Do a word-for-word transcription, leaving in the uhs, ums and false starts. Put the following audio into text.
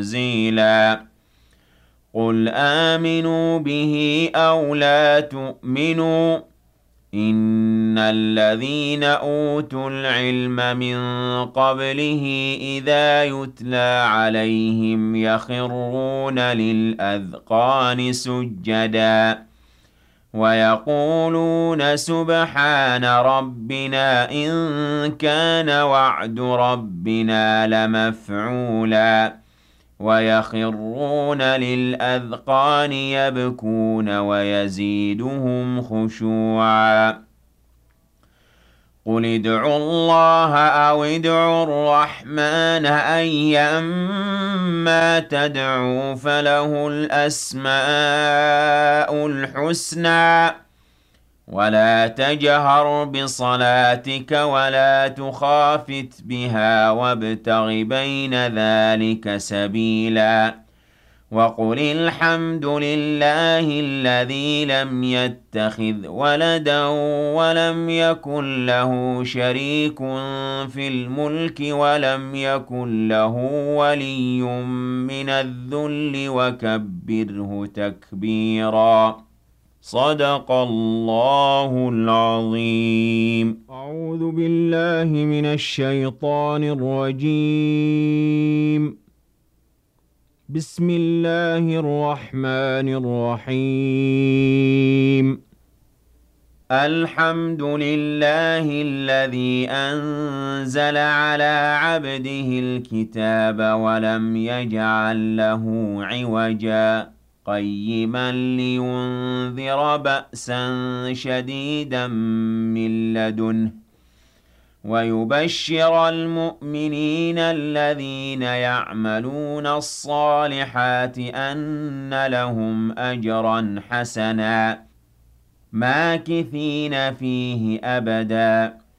تنزيلا قل آمنوا به أو لا تؤمنوا إن الذين أوتوا العلم من قبله إذا يتلى عليهم يخرون للأذقان سجدا ويقولون سبحان ربنا إن كان وعد ربنا لمفعولا ويخرون للأذقان يبكون ويزيدهم خشوعا قل ادعوا الله أو ادعوا الرحمن أيما تدعوا فله الأسماء الحسنى ولا تجهر بصلاتك ولا تخافت بها وابتغ بين ذلك سبيلا وقل الحمد لله الذي لم يتخذ ولدا ولم يكن له شريك في الملك ولم يكن له ولي من الذل وكبره تكبيرا صدق الله العظيم. أعوذ بالله من الشيطان الرجيم. بسم الله الرحمن الرحيم. الحمد لله الذي أنزل على عبده الكتاب ولم يجعل له عوجا قيما لينذر بأسا شديدا من لدنه ويبشر المؤمنين الذين يعملون الصالحات أن لهم أجرا حسنا ماكثين فيه أبدا